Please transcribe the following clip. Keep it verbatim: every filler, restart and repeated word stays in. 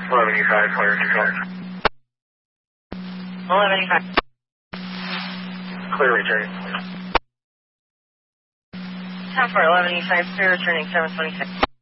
eleven E five, clear to call. eleven E five. Clear returning. ten for eleven E five, clear returning seven twenty-six.